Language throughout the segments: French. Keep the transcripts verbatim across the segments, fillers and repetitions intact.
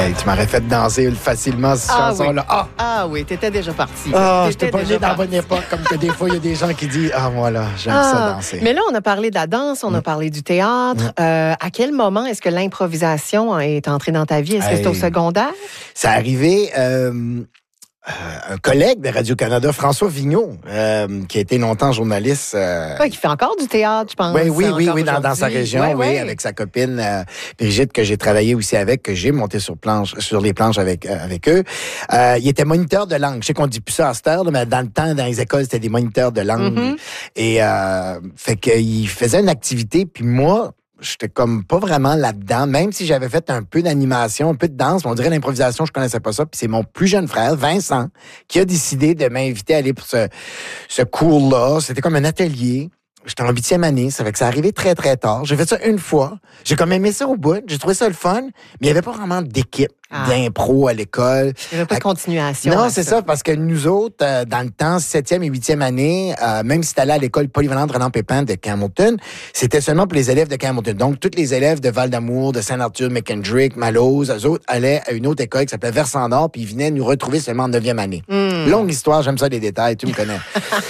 Hey, tu m'aurais fait danser facilement cette Ah chanson-là. oui. Ah. ah oui, t'étais déjà parti. Ah, j'étais T'étais pas déjà né dans la bonne parti. époque, comme que des fois, il y a des gens qui disent « Ah, moi, là, j'aime Ah, ça danser. » Mais là, on a parlé de la danse, on a Mm. parlé du théâtre. Mm. Euh, à quel moment est-ce que l'improvisation est entrée dans ta vie? Est-ce Hey. que c'est au secondaire? C'est arrivé... Euh, Euh, un collègue de Radio-Canada, François Vigneault, euh, qui a été longtemps journaliste. Euh, Ouais, qui fait encore du théâtre, je pense. oui, oui, oui, encore oui, dans, dans sa aujourd'hui. région, Ouais, oui, ouais. avec sa copine euh, Brigitte, que j'ai travaillé aussi avec, que j'ai monté sur planche, sur les planches avec euh, avec eux. Euh, il était moniteur de langue. Je sais qu'on dit plus ça à cette heure, là, mais dans le temps, dans les écoles, c'était des moniteurs de langue. Mm-hmm. Et euh, fait qu'il faisait une activité, puis moi, j'étais comme pas vraiment là-dedans, même si j'avais fait un peu d'animation, un peu de danse, on dirait l'improvisation, je connaissais pas ça. Puis c'est mon plus jeune frère, Vincent, qui a décidé de m'inviter à aller pour ce, ce cours-là. C'était comme un atelier. J'étais en huitième année, ça fait que ça arrivait très, très tard. J'ai fait ça une fois. J'ai comme aimé ça au bout. J'ai trouvé ça le fun, mais il n'y avait pas vraiment d'équipe Ah. d'impro à l'école. Il n'y avait pas de continuation. Non, à c'est ça, parce que nous autres, euh, dans le temps, septième et huitième année, euh, même si tu allais à l'école polyvalente Renan Pépin de Campbellton, c'était seulement pour les élèves de Campbellton. Donc, tous les élèves de Val-d'Amour, de Saint-Arthur, McKendrick, Malose, eux autres allaient à une autre école qui s'appelait Versant d'Or, puis ils venaient nous retrouver seulement en neuvième année. Mm. Longue histoire, j'aime ça les détails, tu me connais.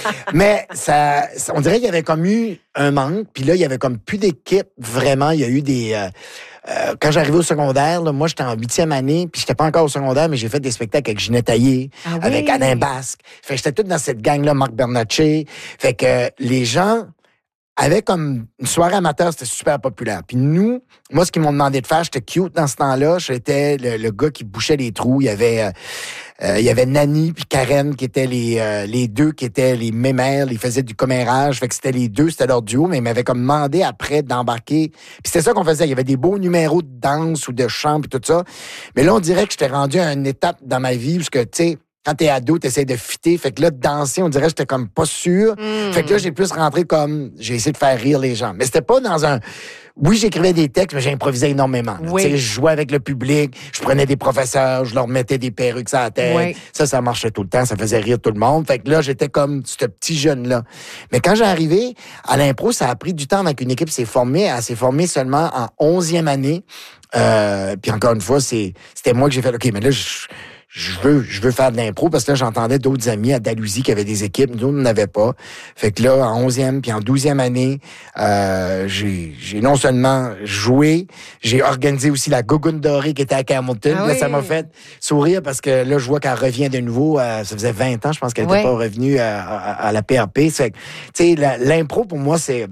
Mais ça, ça- on dirait qu'il y avait comme eu un manque, puis là, il y avait comme plus d'équipe, vraiment. Il y a eu des... Euh, euh, quand j'arrivais au secondaire, là, moi, j'étais en huitième année, puis j'étais pas encore au secondaire, mais j'ai fait des spectacles avec Ginette Taillé, Ah oui? avec Alain Basque. Fait que j'étais tout dans cette gang-là, Marc Bernatchez. Fait que euh, les gens avaient comme une soirée amateur, c'était super populaire. Puis nous, moi, ce qu'ils m'ont demandé de faire, j'étais cute dans ce temps-là. J'étais le, le gars qui bouchait les trous. Il y avait... Euh, Euh, il y avait Nani puis Karen qui étaient les euh, les deux qui étaient les mémères, ils faisaient du commérage, fait que c'était les deux, c'était leur duo, mais ils m'avaient comme demandé après d'embarquer. Puis c'était ça qu'on faisait, il y avait des beaux numéros de danse ou de chant puis tout ça. Mais là on dirait que j'étais rendu à une étape dans ma vie parce que tu sais quand t'es ado, t'essaies de fitter. Fait que là, de danser, on dirait que j'étais comme pas sûr. Mm. Fait que là, j'ai plus rentré comme... J'ai essayé de faire rire les gens. Mais c'était pas dans un... Oui, j'écrivais des textes, mais j'improvisais énormément. Oui. Tu sais, je jouais avec le public, je prenais des professeurs, je leur mettais des perruques sur la tête. Oui. Ça, ça marchait tout le temps, ça faisait rire tout le monde. Fait que là, j'étais comme ce petit jeune-là. Mais quand j'ai arrivé à l'impro, ça a pris du temps avant qu'une équipe s'est formée. Elle s'est formée seulement en onzième année. Euh, puis encore une fois, c'est, c'était moi que j'ai fait, OK, mais là, je... Je veux, je veux faire de l'impro parce que là, j'entendais d'autres amis à Dalhousie qui avaient des équipes. Nous, on n'en avait pas. Fait que là, en onzième puis en douzième année, euh, j'ai, j'ai non seulement joué, j'ai organisé aussi la Gougoune dorée qui était à Campbellton. Ah là, oui. ça m'a fait sourire parce que là, je vois qu'elle revient de nouveau. Euh, ça faisait vingt ans, je pense qu'elle n'était Oui. pas revenue à, à, à la P R P. Fait que, tu sais, la- l'impro, pour moi, c'est...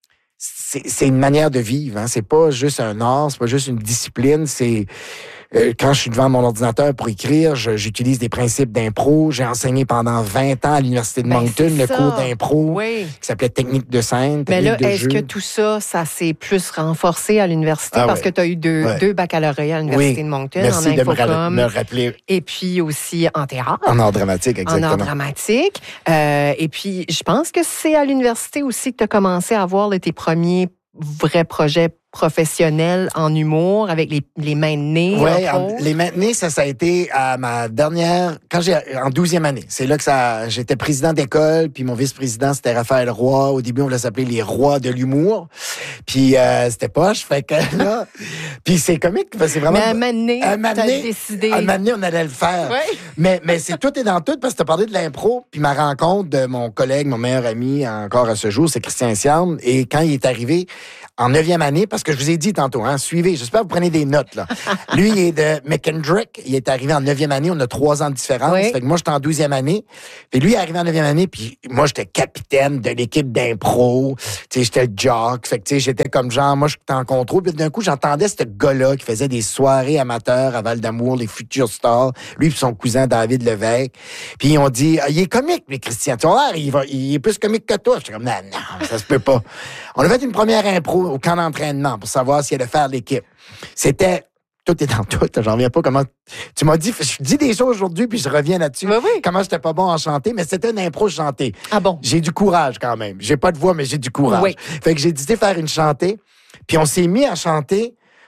C'est, c'est une manière de vivre. Hein. C'est pas juste un art, c'est pas juste une discipline. C'est euh, quand je suis devant mon ordinateur pour écrire, je, j'utilise des principes d'impro. J'ai enseigné pendant vingt ans à l'Université de Ben, Moncton c'est le ça. cours d'impro Oui. qui s'appelait Technique de scène, Mais technique là, de est-ce jeu. que tout ça, ça s'est plus renforcé à l'université Ah parce ouais. que tu as eu deux, Ouais. deux baccalauréats à l'Université Oui. de Moncton Merci en de me, ra- infocom me rappeler et puis aussi en théâtre. en art dramatique, En exactement. art dramatique. Euh, et puis, je pense que c'est à l'université aussi que tu as commencé à avoir là, tes premiers vrais projets professionnels en humour avec les, les mains de nez. Oui, entre autres. les maintenir, ça, ça a été à ma dernière, quand j'ai, en douzième année. C'est là que ça, j'étais président d'école, puis mon vice-président, c'était Raphaël Roy. Au début, on voulait s'appeler les rois de l'humour. Puis, euh, c'était poche, fait que là, puis c'est comique, parce que c'est vraiment... Mais à un moment donné, un moment t'as donné, décidé. À un moment donné, on allait le faire. Oui. Mais, mais c'est tout est dans tout, parce que tu as parlé de l'impro, puis ma rencontre de mon collègue, mon meilleur ami, encore à ce jour, c'est Christian Siam. Et quand il est arrivé en neuvième année, parce que je vous ai dit tantôt, hein, suivez, j'espère que vous prenez des notes, là. Lui, il est de McKendrick, il est arrivé en neuvième année, on a trois ans de différence. Oui. Fait que moi, j'étais en douzième année. Puis lui, il est arrivé en neuvième année, puis moi, j'étais capitaine de l'équipe d'impro. Tu sais, j'étais le jock. Fait que, tu sais, j'étais comme genre, moi, j'étais en contrôle. Puis d'un coup, j'entendais ce gars-là qui faisait des soirées amateurs à Val-d'Amour, les Futurs Stars. Lui et son cousin David Lévesque. Puis on dit, ah, il est comique, lui, Christian. Tu vois, il, va, il est plus comique que toi. J'étais comme, non, non, ça se peut pas. On a fait une première impro au camp d'entraînement pour savoir s'il allait faire l'équipe. C'était... Tout est dans tout. J'en reviens pas comment... Tu m'as dit... Je dis des choses aujourd'hui, puis je reviens là-dessus. Oui, oui. Comment j'étais pas bon en chanter, mais c'était une impro chantée. Ah bon? J'ai du courage quand même. J'ai pas de voix, mais j'ai du courage. Oui. Fait que j'ai décidé de faire une chantée. Puis on s'est mis à chanter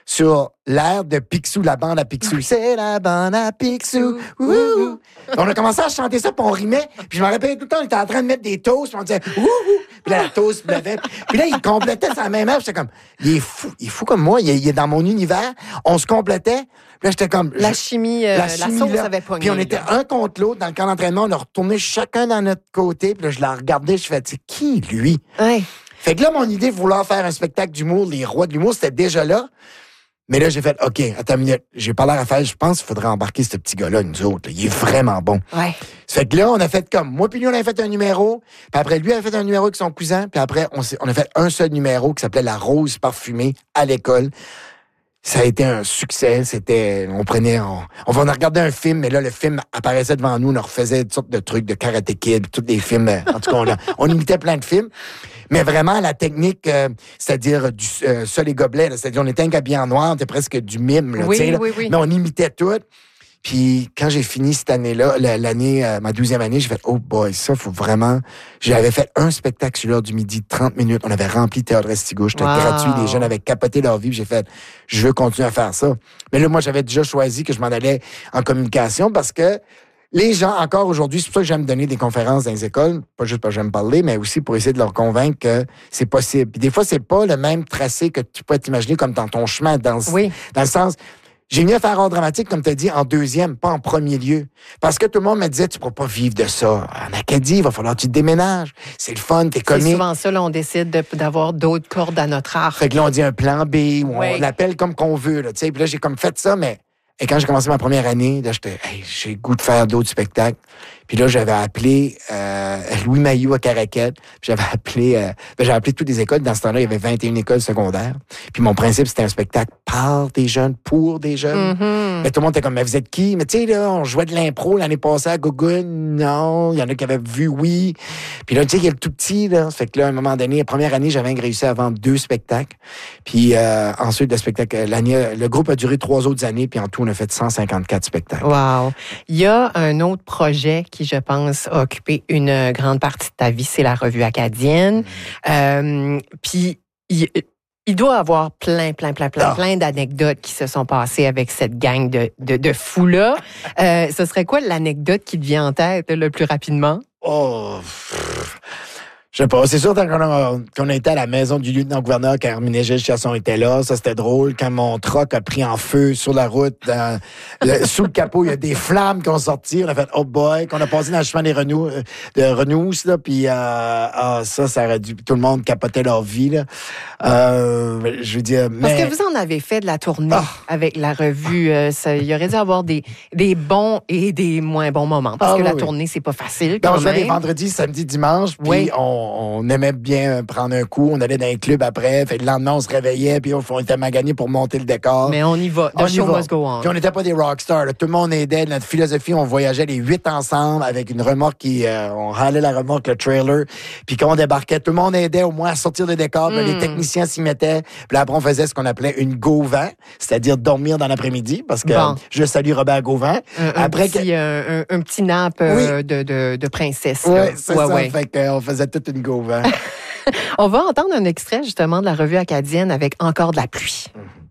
sur l'air de Picsou, la bande à Picsou. C'est la bande à Picsou. Ouh. On a commencé à chanter ça, puis on rimait. Puis je me rappelle tout le temps, on était en train de mettre des toasts, puis on disait ouh. Puis là, la toast levait. Puis là, il complétait sa même œuvre. J'étais comme, il est fou, il est fou comme moi, il est, il est dans mon univers. On se complétait. Puis là, j'étais comme... La je, chimie, euh, la, chimie, la sauce là. avait pogné. Puis on était là. un contre l'autre dans le camp d'entraînement. On a retourné chacun dans notre côté. Puis là, je la regardais, je fais, tu sais, qui, lui? Ouais. Fait que là, mon idée de vouloir faire un spectacle d'humour, les rois de l'humour, c'était déjà là. Mais là, j'ai fait, OK, attends une minute. J'ai pas l'air à faire, je pense qu'il faudrait embarquer ce petit gars-là, nous autres. Là. Il est vraiment bon. Ouais. Fait que là, on a fait comme, moi puis lui, on a fait un numéro. Puis après, lui a fait un numéro avec son cousin. Puis après, on, on a fait un seul numéro qui s'appelait La Rose parfumée à l'école. Ça a été un succès. C'était, on prenait, on, on, on a regardé un film, mais là, le film apparaissait devant nous. On leur faisait toutes sortes de trucs de Karate Kid, tous des films. En tout cas, on, a, on imitait plein de films. Mais vraiment, la technique, euh, c'est-à-dire du euh, sol et gobelet, là, c'est-à-dire on était habillés en noir, on était presque du mime, là, oui, là, oui, oui. mais on imitait tout. Puis quand j'ai fini cette année-là, l'année, euh, ma douzième année, j'ai fait « Oh boy, ça, faut vraiment... » J'avais fait un spectacle sur l'heure du midi, trente minutes. On avait rempli Théâtre Restigouche. C'était wow. gratuit. Les jeunes avaient capoté leur vie. J'ai fait « Je veux continuer à faire ça. » Mais là, moi, j'avais déjà choisi que je m'en allais en communication parce que les gens, encore aujourd'hui, c'est pour ça que j'aime donner des conférences dans les écoles, pas juste parce que j'aime parler, mais aussi pour essayer de leur convaincre que c'est possible. Puis des fois, c'est pas le même tracé que tu peux t'imaginer comme dans ton chemin, dans, oui. dans le sens... J'ai venu faire art dramatique, comme tu as dit, en deuxième, pas en premier lieu. Parce que tout le monde me disait, tu ne pourras pas vivre de ça. En Acadie, il va falloir que tu te déménages. C'est le fun, t'es comique. C'est souvent ça, là, on décide de, d'avoir d'autres cordes à notre arc. Fait que là, on dit un plan B, ou oui. on l'appelle comme qu'on veut. Là, puis là, j'ai comme fait ça, mais... Et quand j'ai commencé ma première année, là, j'étais, hey, j'ai le goût de faire d'autres spectacles. Puis là, j'avais appelé euh, Louis Mailloux à Caraquette. Puis j'avais appelé, euh, ben, j'avais appelé toutes les écoles. Dans ce temps-là, il y avait vingt et une écoles secondaires. Puis mon principe, c'était un spectacle par des jeunes, pour des jeunes. Mm-hmm. Mais tout le monde était comme, mais vous êtes qui? Mais tu sais, là, on jouait de l'impro l'année passée à Gogun. Non. Il y en a qui avaient vu oui. Puis là, tu sais, il y a le tout petit, là. Fait que là, à un moment donné, la première année, j'avais réussi à vendre deux spectacles. Puis euh, ensuite, le spectacle, l'année, le groupe a duré trois autres années. Puis en tout, on a fait cent cinquante-quatre spectacles. Wow. Il y a un autre projet qui, je pense, a occupé une grande partie de ta vie, c'est la Revue acadienne. Mmh. Euh, puis, il, il doit y avoir plein, plein, plein, plein, oh. plein d'anecdotes qui se sont passées avec cette gang de, de, de fous-là. euh, ce serait quoi l'anecdote qui te vient en tête le plus rapidement? Oh... Pff. Je sais pas. C'est sûr, qu'on a, qu'on a été à la maison du lieutenant-gouverneur quand Herminé Gilles Chasson était là. Ça, c'était drôle. Quand mon truck a pris en feu sur la route, dans, le, sous le capot, il y a des flammes qui ont sorti. On a fait « Oh boy », qu'on a passé dans le chemin des Renous, de Renous, là. Puis euh, ah, ça, ça aurait dû... Tout le monde capotait leur vie, là. Euh, je veux dire... Mais... Parce que vous en avez fait de la tournée oh. avec la revue. Euh, ça, il y aurait dû avoir des, des bons et des moins bons moments. Parce ah, que oui, la oui. tournée, c'est pas facile, quand quand on même. jouait les vendredis, samedi, dimanche. Puis oui. on on aimait bien prendre un coup. On allait dans un club après. Fait le lendemain, on se réveillait. Puis on, on était maganés pour monter le décor. Mais on y va. The on show va. must go on. Puis on n'était pas des rockstars. Là. Tout le monde aidait. Notre philosophie, on voyageait les huit ensemble avec une remorque qui... Euh, on râlait la remorque, le trailer. Puis quand on débarquait, tout le monde aidait au moins à sortir le décor. Mm. Puis les techniciens s'y mettaient. Puis là, après, on faisait ce qu'on appelait une go-vent, c'est-à-dire dormir dans l'après-midi. Parce que bon. Je salue Robert Gauvin. Un, après, un, petit, que... un, un, un petit nap euh, oui. de, de, de princesse. Oui, c'est ouais, ça. Ouais. Fait qu'on faisait toute une go-vent. On va entendre un extrait, justement, de la Revue acadienne avec Encore de la pluie. Mm-hmm.